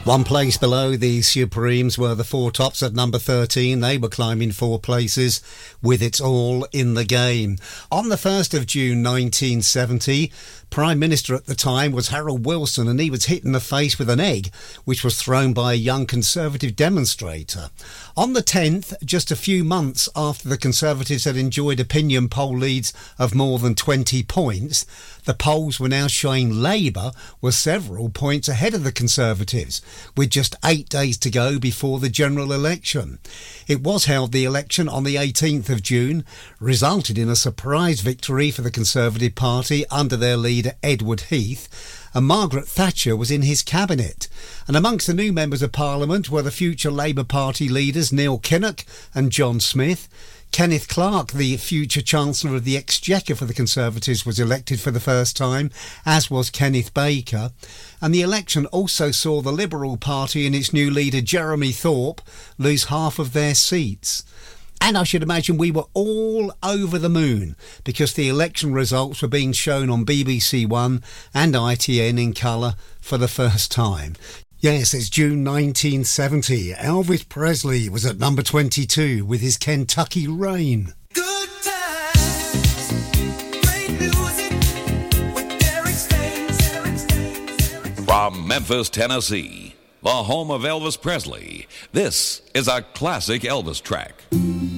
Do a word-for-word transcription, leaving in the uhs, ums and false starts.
One place below the Supremes were the Four Tops at number thirteen. They were climbing four places with It's All in the Game. On the first of June nineteen seventy, Prime Minister at the time was Harold Wilson, and he was hit in the face with an egg, which was thrown by a young Conservative demonstrator. On the tenth, just a few months after the Conservatives had enjoyed opinion poll leads of more than twenty points, the polls were now showing Labour were several points ahead of the Conservatives, with just eight days to go before the general election. It was held, the election, on the eighteenth of June, resulted in a surprise victory for the Conservative Party under their leader Edward Heath, and Margaret Thatcher was in his cabinet. And amongst the new members of Parliament were the future Labour Party leaders Neil Kinnock and John Smith. Kenneth Clarke, the future Chancellor of the Exchequer for the Conservatives, was elected for the first time, as was Kenneth Baker. And the election also saw the Liberal Party and its new leader Jeremy Thorpe lose half of their seats. And I should imagine we were all over the moon because the election results were being shown on B B C One and I T N in colour for the first time. Yes, it's June nineteen seventy. Elvis Presley was at number twenty-two with his Kentucky Rain. Good times, great music with Derek Staines. From Memphis, Tennessee, the home of Elvis Presley, this is a classic Elvis track.